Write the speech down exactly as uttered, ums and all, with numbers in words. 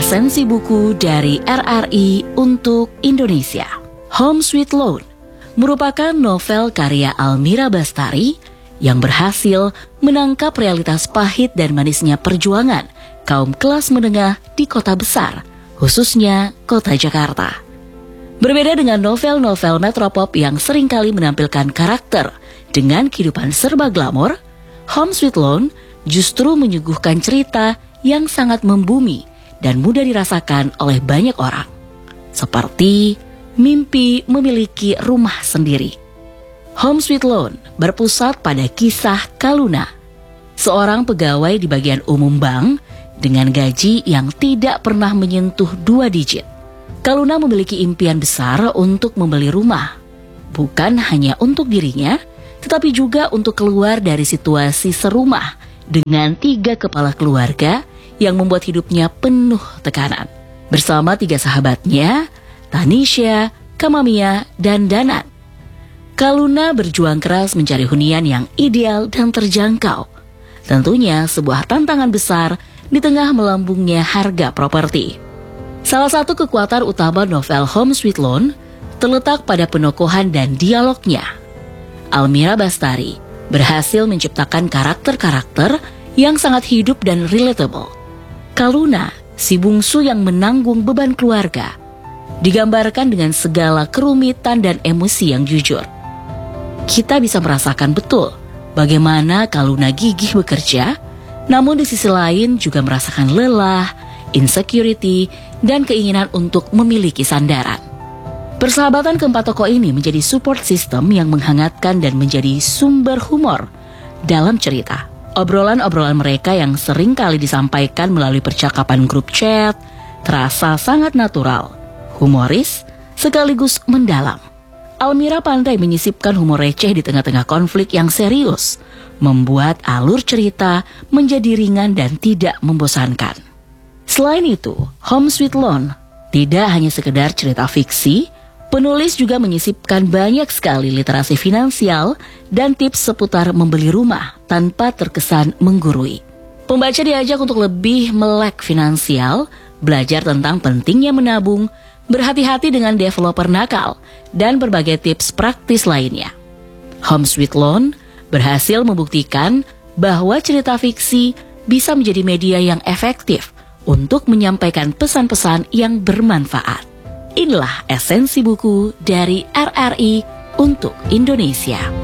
Esensi buku dari R R I untuk Indonesia. Home Sweet Loan merupakan novel karya Almira Bastari yang berhasil menangkap realitas pahit dan manisnya perjuangan kaum kelas menengah di kota besar, khususnya kota Jakarta. Berbeda dengan novel-novel metropop yang seringkali menampilkan karakter dengan kehidupan serba glamor, Home Sweet Loan justru menyuguhkan cerita yang sangat membumi dan mudah dirasakan oleh banyak orang. Seperti mimpi memiliki rumah sendiri. Home Sweet Loan berpusat pada kisah Kaluna, seorang pegawai di bagian umum bank dengan gaji yang tidak pernah menyentuh dua digit. Kaluna memiliki impian besar untuk membeli rumah, bukan hanya untuk dirinya, tetapi juga untuk keluar dari situasi serumah dengan tiga kepala keluarga yang membuat hidupnya penuh tekanan. Bersama tiga sahabatnya, Tanisha, Kamamia, dan Danan, Kaluna berjuang keras mencari hunian yang ideal dan terjangkau. Tentunya sebuah tantangan besar di tengah melambungnya harga properti. Salah satu kekuatan utama novel Home Sweet Loan terletak pada penokohan dan dialognya. Almira Bastari berhasil menciptakan karakter-karakter yang sangat hidup dan relatable. Kaluna, si bungsu yang menanggung beban keluarga, digambarkan dengan segala kerumitan dan emosi yang jujur. Kita bisa merasakan betul bagaimana Kaluna gigih bekerja, namun di sisi lain juga merasakan lelah, insecurity, dan keinginan untuk memiliki sandaran. Persahabatan keempat tokoh ini menjadi support system yang menghangatkan dan menjadi sumber humor dalam cerita. Obrolan-obrolan mereka yang sering kali disampaikan melalui percakapan grup chat terasa sangat natural, humoris, sekaligus mendalam. Almira pandai menyisipkan humor receh di tengah-tengah konflik yang serius, membuat alur cerita menjadi ringan dan tidak membosankan. Selain itu, Home Sweet Loan tidak hanya sekedar cerita fiksi, penulis juga menyisipkan banyak sekali literasi finansial dan tips seputar membeli rumah tanpa terkesan menggurui. Pembaca diajak untuk lebih melek finansial, belajar tentang pentingnya menabung, berhati-hati dengan developer nakal, dan berbagai tips praktis lainnya. Home Sweet Loan berhasil membuktikan bahwa cerita fiksi bisa menjadi media yang efektif untuk menyampaikan pesan-pesan yang bermanfaat. Inilah esensi buku dari R R I untuk Indonesia.